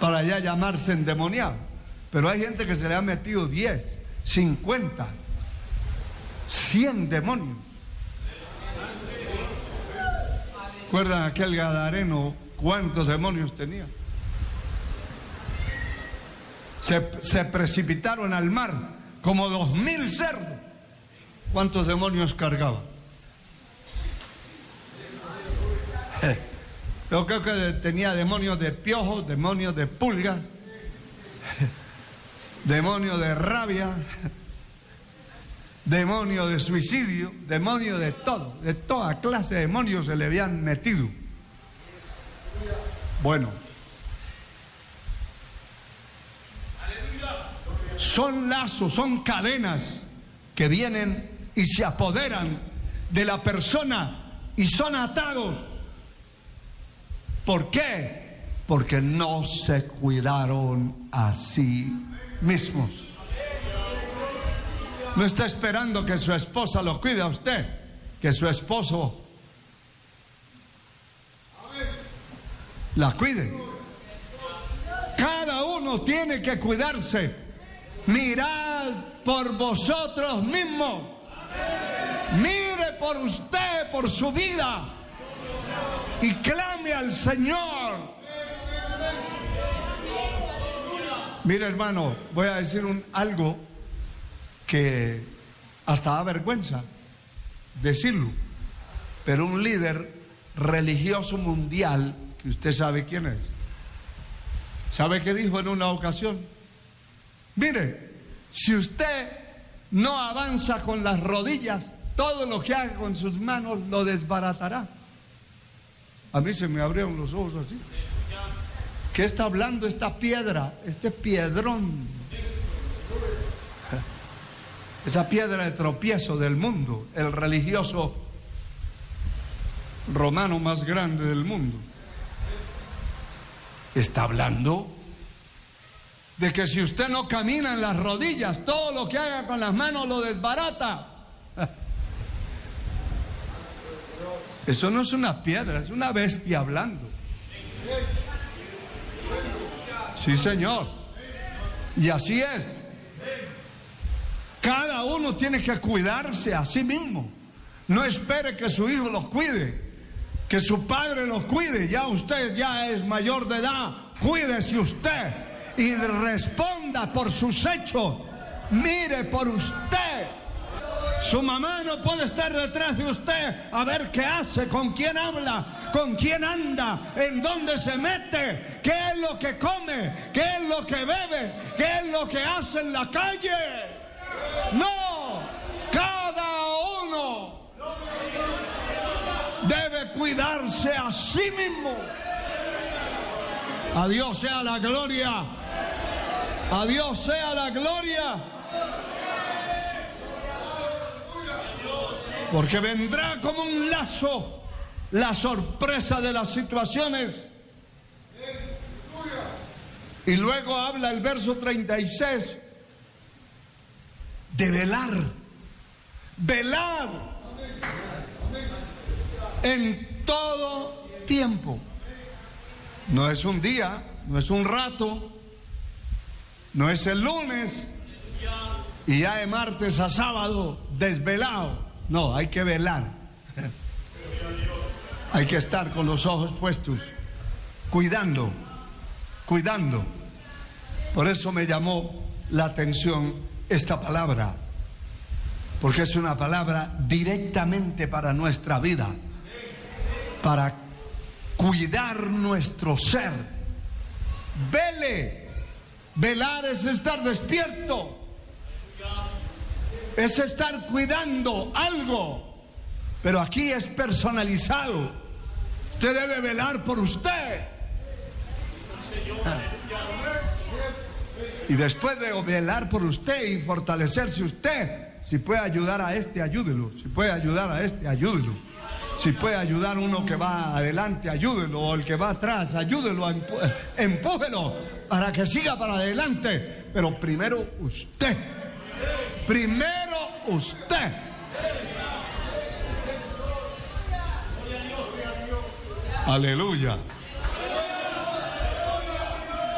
para ya llamarse endemoniado. Pero hay gente que se le ha metido 10, 50, 100 demonios. ¿Recuerdan aquel gadareno? ¿Cuántos demonios tenía? Se precipitaron al mar como 2000 cerdos. ¿Cuántos demonios cargaba? Yo creo que tenía demonios de piojos, demonios de pulgas, demonios de rabia, demonio de suicidio, demonio de todo, de toda clase de demonios se le habían metido. Bueno, son lazos, son cadenas que vienen y se apoderan de la persona y son atados. ¿Por qué? Porque no se cuidaron a sí mismos. No está esperando que su esposa lo cuide a usted, que su esposo la cuide. Cada uno tiene que cuidarse. Mirad por vosotros mismos. Mire por usted, por su vida, y clame al Señor. Mire, hermano, voy a decir algo que hasta da vergüenza decirlo, pero un líder religioso mundial, que usted sabe quién es, ¿sabe qué dijo en una ocasión? Mire, si usted no avanza con las rodillas, todo lo que haga con sus manos lo desbaratará. A mí se me abrieron los ojos así. ¿Qué está hablando esta piedra, este piedrón? Esa piedra de tropiezo del mundo, el religioso romano más grande del mundo. Está hablando de que si usted no camina en las rodillas, todo lo que haga con las manos lo desbarata. Eso no es una piedra, es una bestia hablando. Sí, señor. Y así es. Cada uno tiene que cuidarse a sí mismo. No espere que su hijo los cuide, que su padre los cuide. Ya usted ya es mayor de edad. Cuídese usted y responda por sus hechos. Mire por usted. Su mamá no puede estar detrás de usted a ver qué hace, con quién habla, con quién anda, en dónde se mete, qué es lo que come, qué es lo que bebe, qué es lo que hace en la calle. No, cada uno debe cuidarse a sí mismo. A Dios sea la gloria. A Dios sea la gloria. Porque vendrá como un lazo la sorpresa de las situaciones. Y luego habla el verso 36 de velar. Velar en todo tiempo. No es un día, no es un rato, no es el lunes y ya de martes a sábado desvelado. No, hay que velar. Hay que estar con los ojos puestos, cuidando. Por eso me llamó la atención esta palabra, porque es una palabra directamente para nuestra vida, para cuidar nuestro ser. Vele. Velar es estar despierto. Es estar cuidando algo, pero aquí es personalizado. Usted debe velar por usted. Y después de velar por usted y fortalecerse usted, si puede ayudar a este, ayúdelo. Si puede ayudar a este, ayúdelo. Si puede ayudar a uno que va adelante, ayúdelo. O el que va atrás, ayúdelo, empújelo para que siga para adelante. Pero primero usted. Primero usted. Aleluya.